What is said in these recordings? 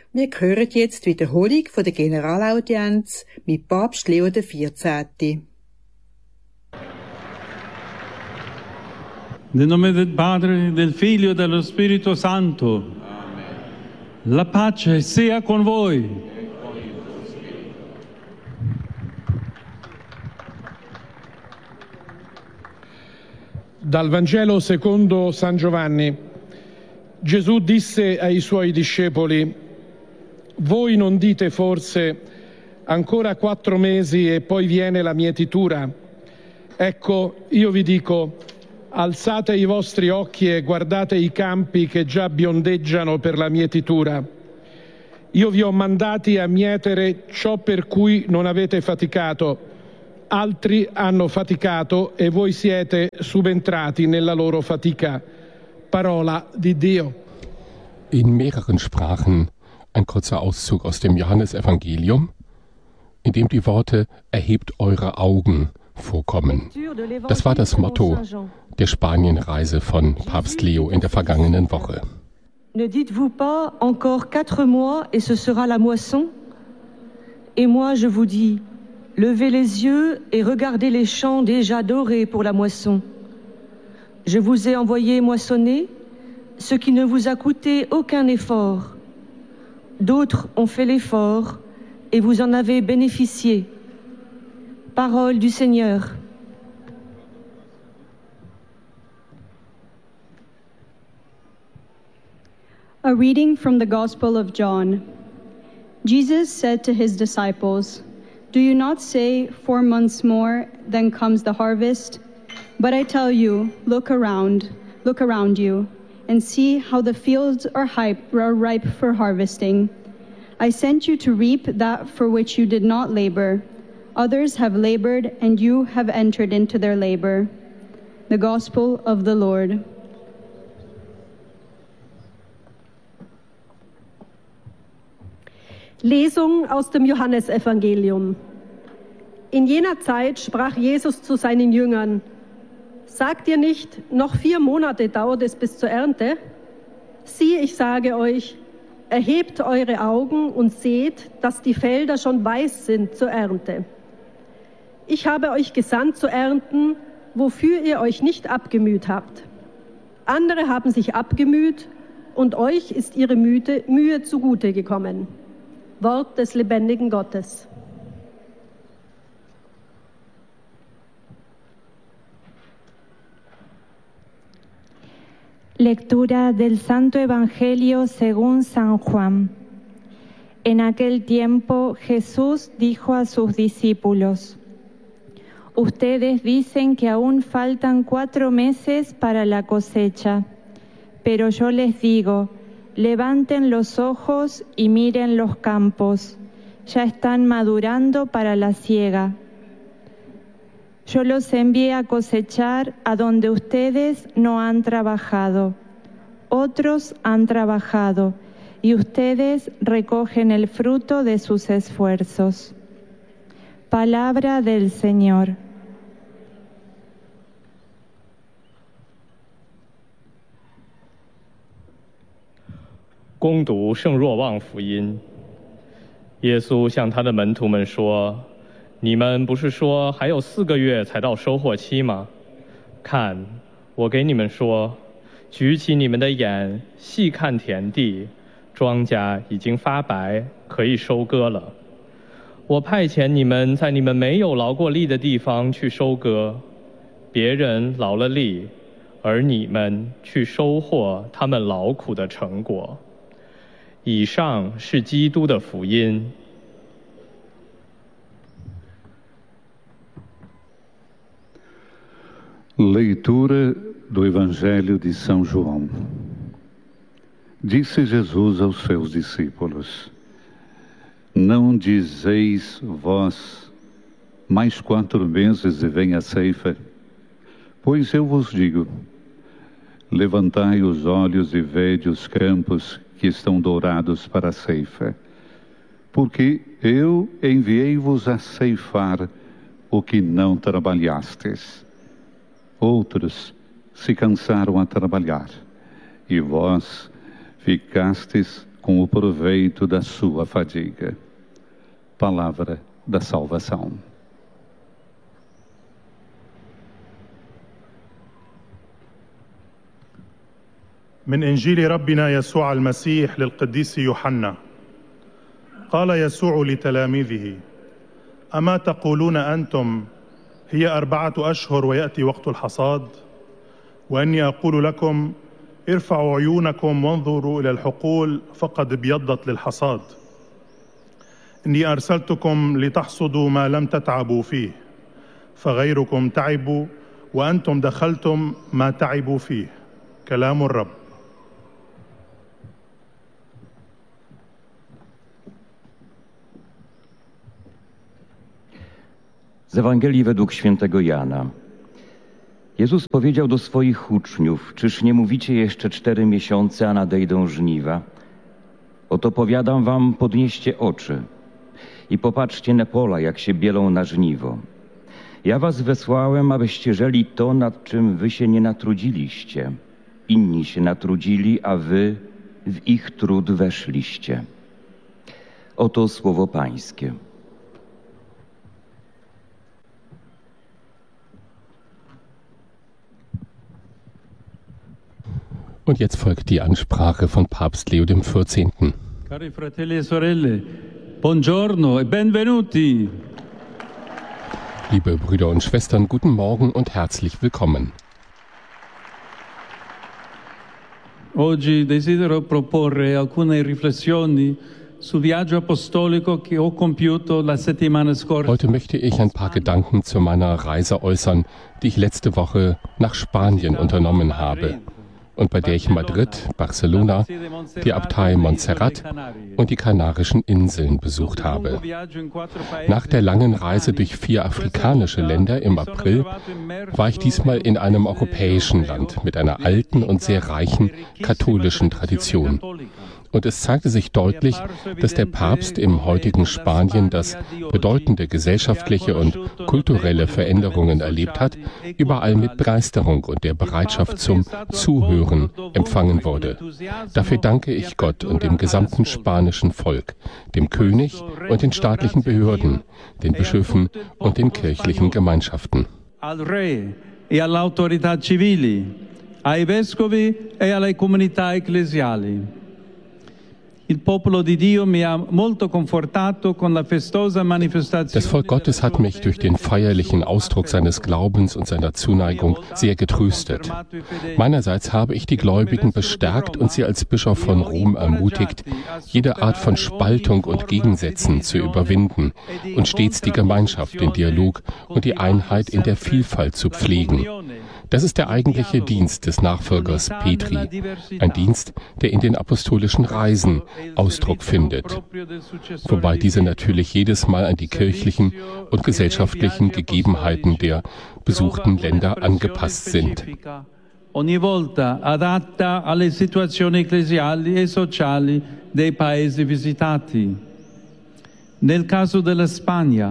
Wir hören jetzt die Wiederholung von der Generalaudienz mit Papst Leo XIV. Nel nome del Padre, del Figlio e dello Spirito Santo. Amen. La pace sia con voi. Dal Vangelo secondo San Giovanni. Gesù disse ai suoi discepoli: voi non dite forse ancora 4 mesi e poi viene la mietitura? Ecco, io vi dico, alzate i vostri occhi e guardate i campi che già biondeggiano per la mietitura. Io vi ho mandati a mietere ciò per cui non avete faticato. Altri hanno faticato e voi siete subentrati nella loro fatica. Parola di Dio. In mehreren Sprachen ein kurzer Auszug aus dem Johannesevangelium, in dem die Worte „Erhebt eure Augen“ vorkommen. Das war das Motto der Spanienreise von Papst Leo in der vergangenen Woche. Ne dites-vous pas encore 4 mois et ce sera la moisson? Et moi je vous dis, levez les yeux et regardez les champs déjà dorés pour la moisson. Je vous ai envoyé moissonner ce qui ne vous a coûté aucun effort. D'autres ont fait l'effort et vous en avez bénéficié. Parole du Seigneur. A reading from the Gospel of John. Jesus said to his disciples, "Do you not say 4 months more, then comes the harvest? But I tell you, look around you, and see how the fields are ripe for harvesting. I sent you to reap that for which you did not labor. Others have labored, and you have entered into their labor." The Gospel of the Lord. Lesung aus dem Johannesevangelium. In jener Zeit sprach Jesus zu seinen Jüngern: Sagt ihr nicht, noch 4 Monate dauert es bis zur Ernte? Siehe, ich sage euch, erhebt eure Augen und seht, dass die Felder schon weiß sind zur Ernte. Ich habe euch gesandt zu ernten, wofür ihr euch nicht abgemüht habt. Andere haben sich abgemüht und euch ist ihre Mühe zugute gekommen. Wort des lebendigen Gottes. Lectura del Santo Evangelio según San Juan. En aquel tiempo Jesús dijo a sus discípulos: Ustedes dicen que aún faltan 4 meses para la cosecha, pero yo les digo, levanten los ojos y miren los campos, ya están madurando para la siega. Yo los envié a cosechar a donde ustedes no han trabajado. Otros han trabajado y ustedes recogen el fruto de sus esfuerzos. Palabra del Señor. 恭读圣若望福音。耶稣向他的门徒们说：你们不是说还有4个月才到收获期吗？看，我给你们说，举起你们的眼，细看田地，庄稼已经发白，可以收割了。我派遣你们在你们没有劳过力的地方去收割，别人劳了力，而你们去收获他们劳苦的成果。以上是基督的福音。 Leitura do Evangelho de São João. Disse Jesus aos seus discípulos: Não dizeis vós, mais 4 meses e vem a ceifa? Pois eu vos digo, levantai os olhos e vede os campos que estão dourados para a ceifa, porque eu enviei-vos a ceifar o que não trabalhastes. Outros se cansaram a trabalhar, e vós ficastes com o proveito da sua fadiga. Palavra da salvação. من إنجيل ربنا يسوع المسيح للقديس يوحنا. قال يسوع لتلاميذه: أما تقولون أنتم هي 4 أشهر ويأتي وقت الحصاد؟ وأني أقول لكم: ارفعوا عيونكم وانظروا إلى الحقول فقد ابيضت للحصاد. إني أرسلتكم لتحصدوا ما لم تتعبوا فيه، فغيركم تعبوا وأنتم دخلتم ما تعبوا فيه. كلام الرب. Z Ewangelii według świętego Jana. Jezus powiedział do swoich uczniów: czyż nie mówicie jeszcze 4 miesiące, a nadejdą żniwa? Oto powiadam wam, podnieście oczy i popatrzcie na pola, jak się bielą na żniwo. Ja was wysłałem, abyście żeli to, nad czym wy się nie natrudziliście. Inni się natrudzili, a wy w ich trud weszliście. Oto słowo Pańskie. Und jetzt folgt die Ansprache von Papst Leo XIV. Cari fratelli e sorelle, buongiorno e benvenuti. Liebe Brüder und Schwestern, guten Morgen und herzlich willkommen. Oggi desidero proporre alcune riflessioni sul viaggio apostolico che ho compiuto la settimana scorsa. Heute möchte ich ein paar Gedanken zu meiner Reise äußern, die ich letzte Woche nach Spanien unternommen habe und bei der ich Madrid, Barcelona, die Abtei Montserrat und die Kanarischen Inseln besucht habe. Nach der langen Reise durch 4 afrikanische Länder im April war ich diesmal in einem europäischen Land mit einer alten und sehr reichen katholischen Tradition. Und es zeigte sich deutlich, dass der Papst im heutigen Spanien, das bedeutende gesellschaftliche und kulturelle Veränderungen erlebt hat, überall mit Begeisterung und der Bereitschaft zum Zuhören empfangen wurde. Dafür danke ich Gott und dem gesamten spanischen Volk, dem König und den staatlichen Behörden, den Bischöfen und den kirchlichen Gemeinschaften. Al re e alle autorità civili, ai vescovi e alle comunità ecclesiali. Das Volk Gottes hat mich durch den feierlichen Ausdruck seines Glaubens und seiner Zuneigung sehr getröstet. Meinerseits habe ich die Gläubigen bestärkt und sie als Bischof von Rom ermutigt, jede Art von Spaltung und Gegensätzen zu überwinden und stets die Gemeinschaft, den Dialog und die Einheit in der Vielfalt zu pflegen. Das ist der eigentliche Dienst des Nachfolgers Petri, ein Dienst, der in den apostolischen Reisen Ausdruck findet, wobei diese natürlich jedes Mal an die kirchlichen und gesellschaftlichen Gegebenheiten der besuchten Länder angepasst sind. Ogni volta adatta alle situazioni ecclesiali e sociali dei paesi visitati. Nel caso della Spagna,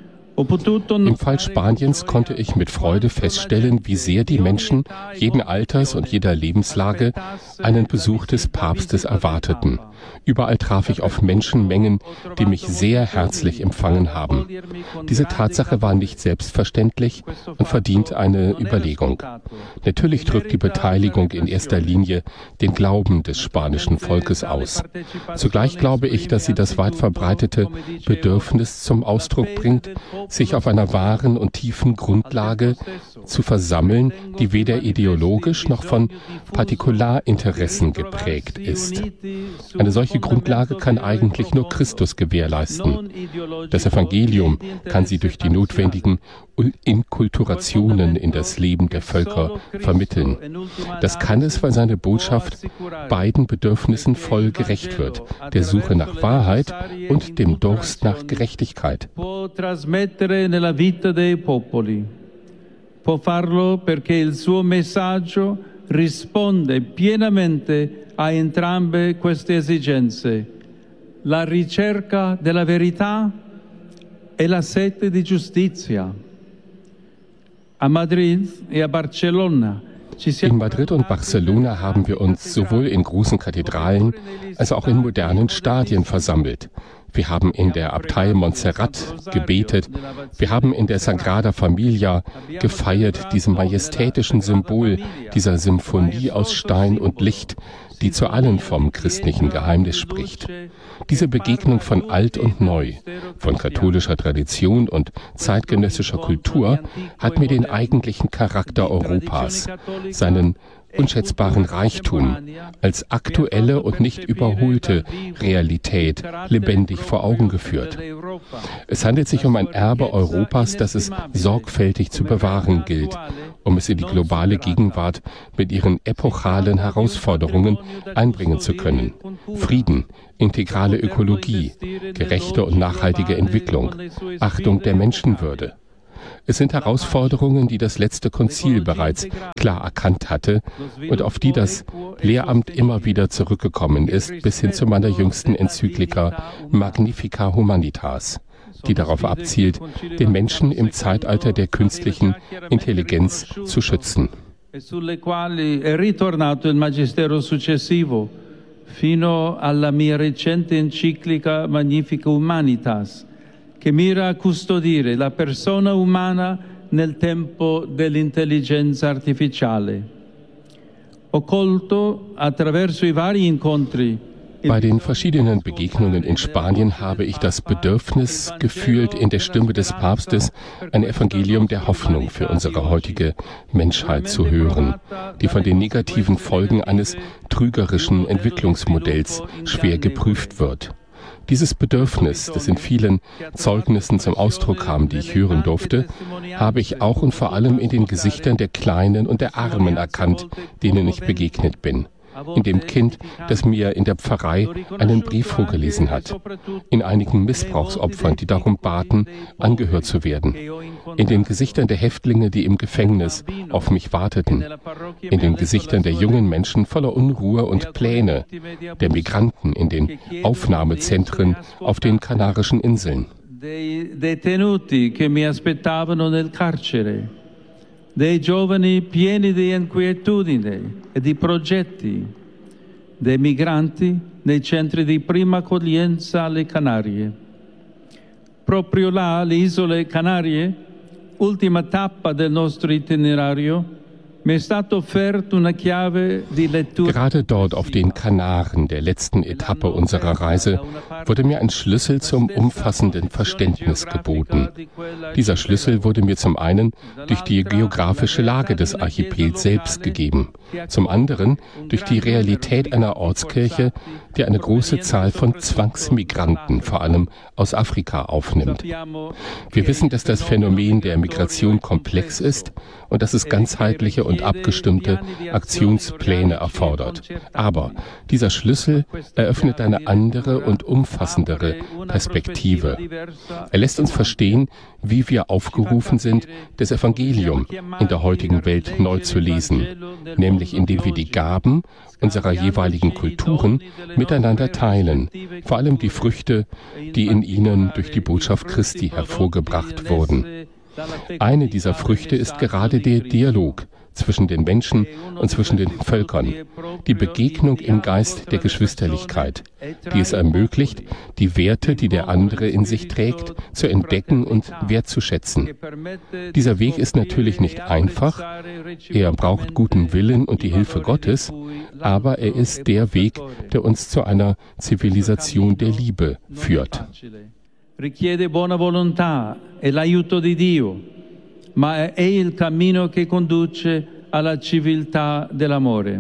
im Fall Spaniens konnte ich mit Freude feststellen, wie sehr die Menschen jeden Alters und jeder Lebenslage einen Besuch des Papstes erwarteten. Überall traf ich auf Menschenmengen, die mich sehr herzlich empfangen haben. Diese Tatsache war nicht selbstverständlich und verdient eine Überlegung. Natürlich drückt die Beteiligung in erster Linie den Glauben des spanischen Volkes aus. Zugleich glaube ich, dass sie das weit verbreitete Bedürfnis zum Ausdruck bringt, sich auf einer wahren und tiefen Grundlage zu versammeln, die weder ideologisch noch von Partikularinteressen geprägt ist. Eine solche Grundlage kann eigentlich nur Christus gewährleisten. Das Evangelium kann sie durch die notwendigen Inkulturationen in das Leben der Völker vermitteln. Das kann es, weil seine Botschaft beiden Bedürfnissen voll gerecht wird, der Suche nach Wahrheit und dem Durst nach Gerechtigkeit. Può trasmettere nella vita dei popoli. Può farlo perché il suo messaggio risponde pienamente a entrambe queste esigenze: la ricerca della verità e la sete di giustizia. A Madrid e a Barcellona In Madrid und Barcelona haben wir uns sowohl in großen Kathedralen als auch in modernen Stadien versammelt. Wir haben in der Abtei Montserrat gebetet. Wir haben in der Sagrada Familia gefeiert, diesem majestätischen Symbol dieser Symphonie aus Stein und Licht, die zu allen vom christlichen Geheimnis spricht. Diese Begegnung von Alt und Neu, von katholischer Tradition und zeitgenössischer Kultur hat mir den eigentlichen Charakter Europas, seinen unschätzbaren Reichtum als aktuelle und nicht überholte Realität lebendig vor Augen geführt. Es handelt sich um ein Erbe Europas, das es sorgfältig zu bewahren gilt, um es in die globale Gegenwart mit ihren epochalen Herausforderungen einbringen zu können. Frieden, integrale Ökologie, gerechte und nachhaltige Entwicklung, Achtung der Menschenwürde. Es sind Herausforderungen, die das letzte Konzil bereits klar erkannt hatte und auf die das Lehramt immer wieder zurückgekommen ist, bis hin zu meiner jüngsten Enzyklika Magnifica Humanitas, die darauf abzielt, den Menschen im Zeitalter der künstlichen Intelligenz zu schützen. Fino alla mia recente enciclica Magnifica Humanitas, che mira a custodire la persona umana nel tempo dell'intelligenza artificiale. Ho colto attraverso i vari incontri. Bei den verschiedenen Begegnungen in Spanien habe ich das Bedürfnis gefühlt, in der Stimme des Papstes ein Evangelium der Hoffnung für unsere heutige Menschheit zu hören, die von den negativen Folgen eines trügerischen Entwicklungsmodells schwer geprüft wird. Dieses Bedürfnis, das in vielen Zeugnissen zum Ausdruck kam, die ich hören durfte, habe ich auch und vor allem in den Gesichtern der Kleinen und der Armen erkannt, denen ich begegnet bin. In dem Kind, das mir in der Pfarrei einen Brief vorgelesen hat. In einigen Missbrauchsopfern, die darum baten, angehört zu werden. In den Gesichtern der Häftlinge, die im Gefängnis auf mich warteten. In den Gesichtern der jungen Menschen voller Unruhe und Pläne. Der Migranten in den Aufnahmezentren auf den Kanarischen Inseln. Dei detenuti che mi aspettavano nel carcere. Dei giovani pieni di inquietudine e di progetti, dei migranti nei centri di prima accoglienza alle Canarie. Proprio là, alle isole Canarie, ultima tappa del nostro itinerario, mi è stata offerta una chiave di lettura. Gerade dort auf den Kanaren der letzten Etappe unserer Reise wurde mir ein Schlüssel zum umfassenden Verständnis geboten. Dieser Schlüssel wurde mir zum einen durch die geografische Lage des Archipels selbst gegeben, zum anderen durch die Realität einer Ortskirche, die eine große Zahl von Zwangsmigranten, vor allem aus Afrika, aufnimmt. Wir wissen, dass das Phänomen der Migration komplex ist und dass es ganzheitliche und abgestimmte Aktionspläne erfordert. Aber dieser Schlüssel eröffnet eine andere und umfassendere Perspektive. Er lässt uns verstehen, wie wir aufgerufen sind, das Evangelium in der heutigen Welt neu zu lesen, nämlich indem wir die Gaben unserer jeweiligen Kulturen miteinander teilen, vor allem die Früchte, die in ihnen durch die Botschaft Christi hervorgebracht wurden. Eine dieser Früchte ist gerade der Dialog zwischen den Menschen und zwischen den Völkern, die Begegnung im Geist der Geschwisterlichkeit, die es ermöglicht, die Werte, die der andere in sich trägt, zu entdecken und wertzuschätzen. Dieser Weg ist natürlich nicht einfach, er braucht guten Willen und die Hilfe Gottes, aber er ist der Weg, der uns zu einer Zivilisation der Liebe führt. Richiede buona volontà e l'aiuto di Dio, ma è il cammino che conduce alla civiltà dell'amore.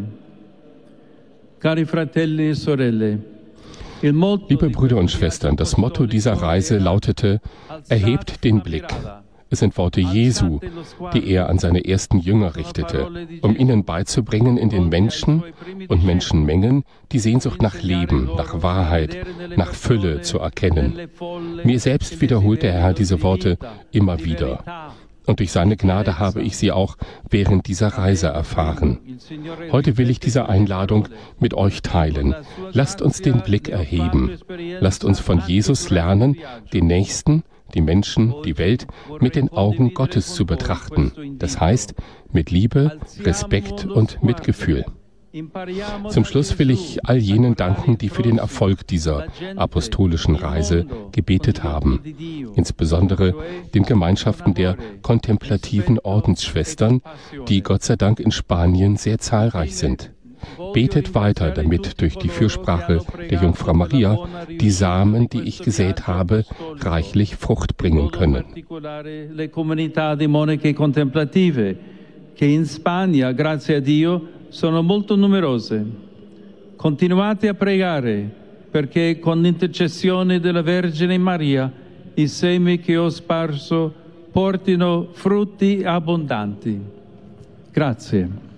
Cari fratelli e sorelle, liebe Brüder und Schwestern, das Motto dieser Reise lautete: Erhebt den Blick. Es sind Worte Jesu, die er an seine ersten Jünger richtete, um ihnen beizubringen, in den Menschen und Menschenmengen die Sehnsucht nach Leben, nach Wahrheit, nach Fülle zu erkennen. Mir selbst wiederholt der Herr diese Worte immer wieder. Und durch seine Gnade habe ich sie auch während dieser Reise erfahren. Heute will ich diese Einladung mit euch teilen. Lasst uns den Blick erheben. Lasst uns von Jesus lernen, den Nächsten die Menschen, die Welt mit den Augen Gottes zu betrachten. Das heißt, mit Liebe, Respekt und Mitgefühl. Zum Schluss will ich all jenen danken, die für den Erfolg dieser apostolischen Reise gebetet haben. Insbesondere den Gemeinschaften der kontemplativen Ordensschwestern, die Gott sei Dank in Spanien sehr zahlreich sind. Betet weiter, damit durch die Fürsprache der Jungfrau Maria die Samen, die ich gesät habe, reichlich Frucht bringen können. Le comunità di monache contemplative, che in Spagna, grazie a Dio, sono molto numerose. Continuate a pregare perché con l'intercessione della Vergine Maria i semi che ho sparso portino frutti abbondanti. Grazie.